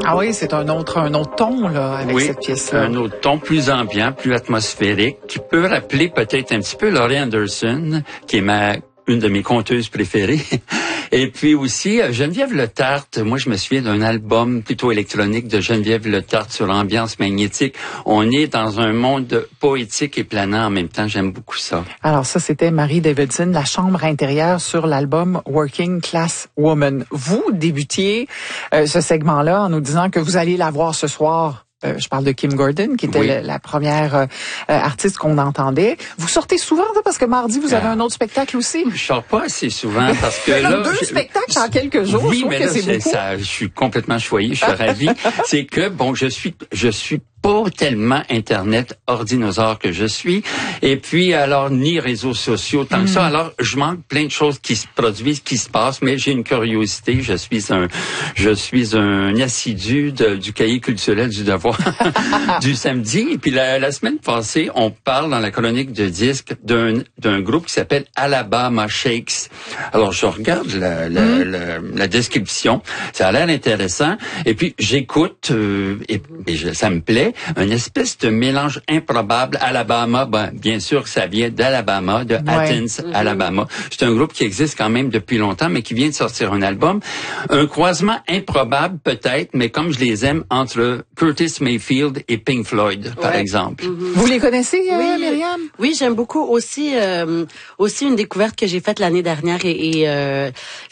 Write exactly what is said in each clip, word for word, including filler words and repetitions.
Ah oui, c'est un autre, un autre ton, là, avec oui, cette pièce-là. Un autre ton plus ambiant, plus atmosphérique, qui peut rappeler peut-être un petit peu Laurie Anderson, qui est ma une de mes conteuses préférées. Et puis aussi, Geneviève Le Tartre. Moi, je me souviens d'un album plutôt électronique de Geneviève Le Tartre sur l'ambiance magnétique. On est dans un monde poétique et planant en même temps. J'aime beaucoup ça. Alors ça, c'était Marie Davidson, La chambre intérieure sur l'album Working Class Woman. Vous débutiez euh, ce segment-là en nous disant que vous allez la voir ce soir. Euh, je parle de Kim Gordon, qui était oui. la, la première euh, artiste qu'on entendait. Vous sortez souvent, ça, parce que mardi, vous avez ah. un autre spectacle aussi. Je sors pas assez souvent parce que là... deux je... spectacles en quelques jours, oui, je trouve mais que là, c'est c'est beaucoup. Ça, je suis complètement choyé, je suis ravi. C'est que, bon, je suis, je suis pas tellement Internet ordinosaure que je suis. Et puis, alors, ni réseaux sociaux tant mm. que ça. Alors, je manque plein de choses qui se produisent, qui se passent, mais j'ai une curiosité. Je suis un, je suis un assidu de, du cahier culturel du devoir du samedi. Et puis, la, la semaine passée, on parle dans la chronique de disque d'un, d'un groupe qui s'appelle Alabama Shakes. Alors, je regarde la, la, mm. la, la description. Ça a l'air intéressant. Et puis, j'écoute, euh, et, et je, ça me plaît. Un espèce de mélange improbable. Alabama, ben, bien sûr que ça vient d'Alabama, de ouais. Athens, mm-hmm. Alabama. C'est un groupe qui existe quand même depuis longtemps, mais qui vient de sortir un album. Un croisement improbable, peut-être, mais comme je les aime, entre Curtis Mayfield et Pink Floyd, par ouais. exemple. Mm-hmm. Vous les connaissez, euh, oui, Myriam? Oui, j'aime beaucoup aussi, euh, aussi une découverte que j'ai faite l'année dernière et, et euh,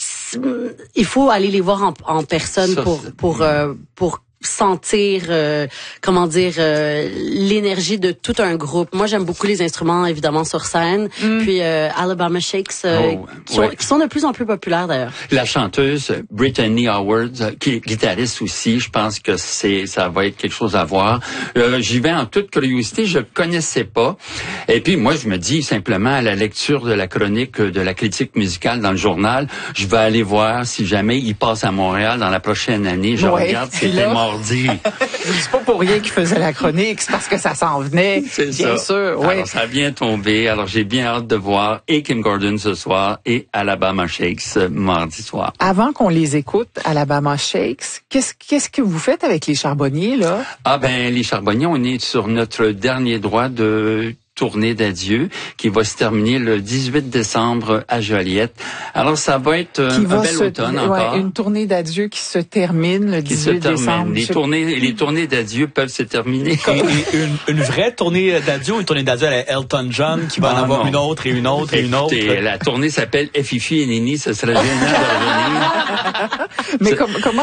il faut aller les voir en, en personne Ça, pour, pour, euh, pour sentir, euh, comment dire, euh, l'énergie de tout un groupe. Moi, j'aime beaucoup les instruments, évidemment, sur scène. Mm. Puis euh, Alabama Shakes, euh, oh, qui, ouais. ont, qui sont de plus en plus populaires, d'ailleurs. La chanteuse Brittany Howard, qui est guitariste aussi, je pense que c'est ça va être quelque chose à voir. Euh, j'y vais en toute curiosité, je connaissais pas. Et puis, moi, je me dis simplement, à la lecture de la chronique de la critique musicale dans le journal, je vais aller voir si jamais il passe à Montréal dans la prochaine année. Je ouais. regarde, c'était mort. C'est pas pour rien qu'il faisait la chronique, c'est parce que ça s'en venait. C'est bien ça. sûr. Oui. Alors, ça a bien tombé. Alors, j'ai bien hâte de voir et Kim Gordon ce soir et Alabama Shakes mardi soir. Avant qu'on les écoute, Alabama Shakes, qu'est-ce, qu'est-ce que vous faites avec les Charbonniers, là? Ah, ben, les Charbonniers, on est sur notre dernier droit de tournée d'adieu qui va se terminer le dix-huit décembre à Joliette. Alors, ça va être un, un bel se, automne ouais, encore. Une tournée d'adieu qui se termine le dix-huit décembre. Les tournées, les tournées d'adieu peuvent se terminer. une, une, une vraie tournée d'adieu ou une tournée d'adieu à la Elton John qui va ah, en avoir non. une autre et une autre et une autre? Écoutez, la tournée s'appelle Fifi et Nini, ce serait génial de revenir. Mais com- comment